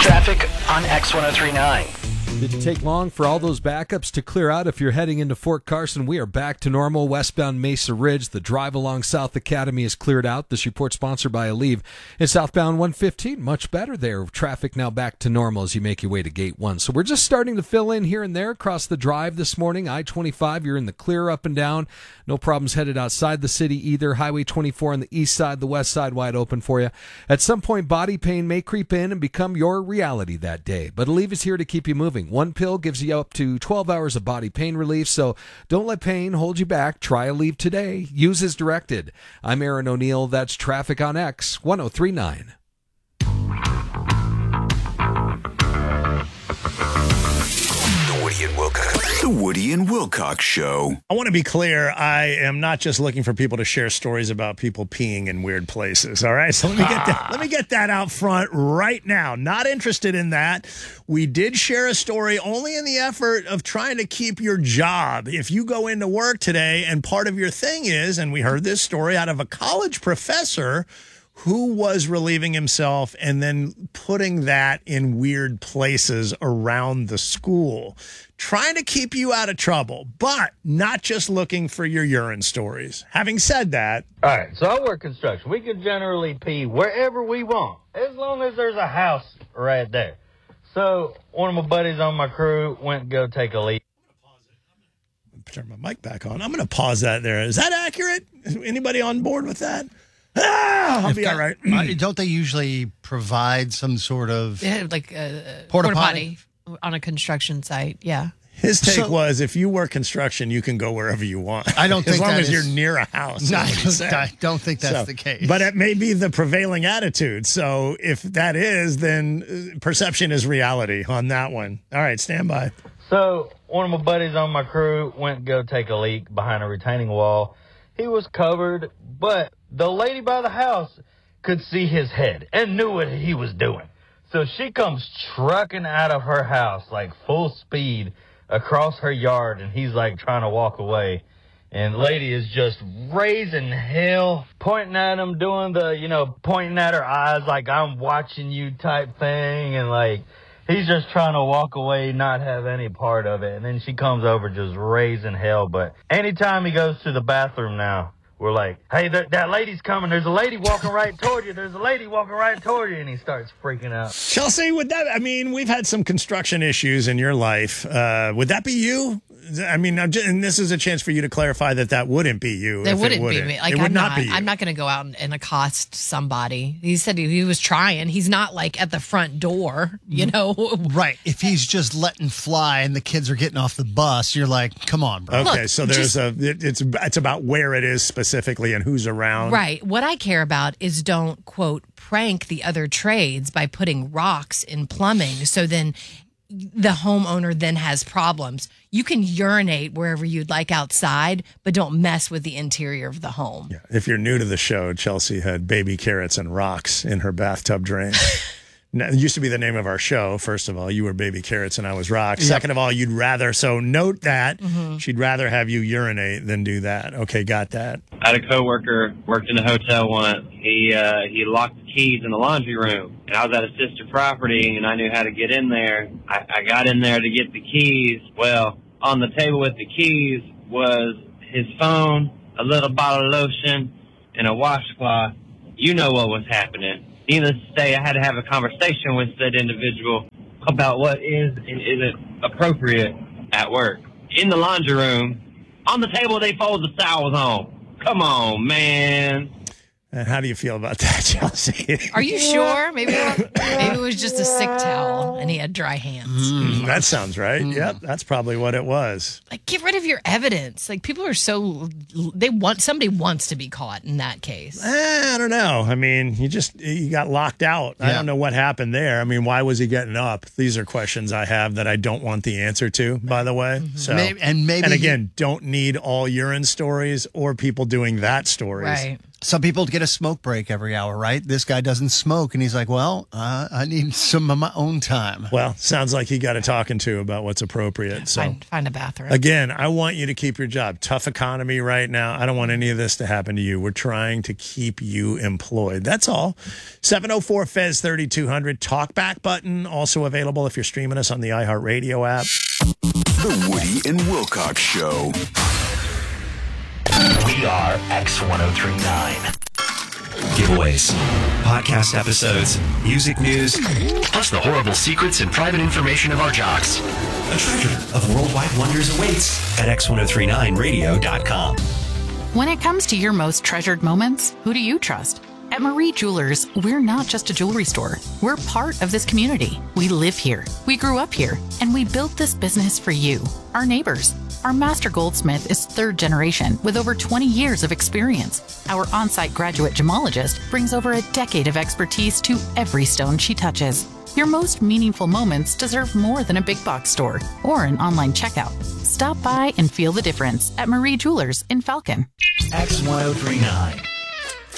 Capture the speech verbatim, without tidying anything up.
Traffic on X ten thirty-nine. Didn't take long for all those backups to clear out. If you're heading into Fort Carson, we are back to normal. Westbound Mesa Ridge, the drive along South Academy is cleared out. This report sponsored by Aleve. And southbound one fifteen, much better there. Traffic now back to normal as you make your way to Gate one. So we're just starting to fill in here and there across the drive this morning. I twenty-five, you're in the clear up and down. No problems headed outside the city either. Highway twenty-four on the east side, the west side wide open for you. At some point, body pain may creep in and become your reality that day. But Aleve is here to keep you moving. One pill gives you up to twelve hours of body pain relief, so don't let pain hold you back. Try Aleve today. Use as directed. I'm Aaron O'Neill. That's Traffic on X ten thirty-nine. The Woody and Wilcox. The Woody and Wilcox Show. I want to be clear. I am not just looking for people to share stories about people peeing in weird places. All right, so let me get that. Let me get that out front right now. Not interested in that. We did share a story only in the effort of trying to keep your job. If you go into work today and part of your thing is, and we heard this story out of a college professor who was relieving himself and then putting that in weird places around the school, trying to keep you out of trouble, but not just looking for your urine stories. Having said that. All right, so I work construction. We can generally pee wherever we want, as long as there's a house right there. So one of my buddies on my crew went to go take a leak. Turn my mic back on. I'm going to pause that there. Is that accurate? Is anybody on board with that? Ah, I'll if be that, all right. uh, don't they usually provide some sort of yeah, like a porta porta potty potty on a construction site? Yeah. His take So- was, if you work construction, you can go wherever you want. I don't as think long that as is- you're near a house. No, I is what he don't, said. I don't think that's So, the case. But it may be the prevailing attitude. So if that is, then uh, perception is reality on that one. All right, stand by. So one of my buddies on my crew went to go take a leak behind a retaining wall. He was covered, but the lady by the house could see his head and knew what he was doing. So she comes trucking out of her house, like full speed across her yard, and he's like trying to walk away. And lady is just raising hell, pointing at him, doing the, you know, pointing at her eyes like I'm watching you type thing. And like, he's just trying to walk away, not have any part of it. And then she comes over just raising hell. But anytime he goes to the bathroom now, we're like, hey, th- that lady's coming. There's a lady walking right toward you. There's a lady walking right toward you. And he starts freaking out. Chelsea, would that, I mean, we've had some construction issues in your life. Uh, would that be you? I mean, I'm just, and this is a chance for you to clarify that that wouldn't be you. That if wouldn't, it wouldn't be me. Like, it would I'm not, not, be you. I'm not going to go out and, and accost somebody. He said he, he was trying. He's not like at the front door, you know? right. If he's just letting fly and the kids are getting off the bus, you're like, come on, bro. Okay, Look, so there's just- a it, it's it's about where it is specifically and who's around. Right. What I care about is don't, quote, prank the other trades by putting rocks in plumbing. So then the homeowner then has problems. You can urinate wherever you'd like outside, but don't mess with the interior of the home. Yeah. If you're new to the show, Chelsea had baby carrots and rocks in her bathtub drain. Now, it used to be the name of our show. First of all, you were baby carrots and I was rocks. Yep. Second of all, you'd rather, so note that Mm-hmm. she'd rather have you urinate than do that. Okay, got that. I had a coworker worked in a hotel once. He uh, he locked the keys in the laundry room, and I was at a sister property, and I knew how to get in there. I, I got in there to get the keys. Well, on the table with the keys was his phone, a little bottle of lotion, and a washcloth. You know what was happening. Needless to say, I had to have a conversation with said individual about what is and isn't appropriate at work. In the laundry room, on the table they fold the towels on. Come on, man. And how do you feel about that, Chelsea? Are you sure? Maybe maybe it was just a sick towel and he had dry hands. Mm, that sounds right. Mm. Yep, that's probably what it was. Like, get rid of your evidence. Like, people are so they want somebody wants to be caught in that case. Eh, I don't know. I mean, you just you got locked out. Yeah. I don't know what happened there. I mean, why was he getting up? These are questions I have that I don't want the answer to. By the way, mm-hmm. so maybe, and maybe and again, don't need all urine stories or people doing that stories. Right. Some people get a smoke break every hour, right? This guy doesn't smoke, and he's like, well, uh, I need some of my own time. Well, sounds like he got a talking to about what's appropriate. So Find, find a bathroom. again, I want you to keep your job. Tough economy right now. I don't want any of this to happen to you. We're trying to keep you employed. That's all. seven oh four F E Z thirty-two hundred. Talkback button also available if you're streaming us on the iHeartRadio app. The Woody and Wilcox Show. We are X ten thirty-nine. Giveaways, podcast episodes, music news, Plus the horrible secrets and private information of our jocks. a treasure of worldwide wonders awaits at x ten thirty-nine radio dot com. When it comes to your most treasured moments, who do you trust? At Marie Jewelers, we're not just a jewelry store. We're part of this community. We live here. We grew up here. And we built this business for you, our neighbors. Our master goldsmith is third generation with over twenty years of experience. Our on-site graduate gemologist brings over a decade of expertise to every stone she touches. Your most meaningful moments deserve more than a big box store or an online checkout. Stop by and feel the difference at Marie Jewelers in Falcon. X ten thirty-nine.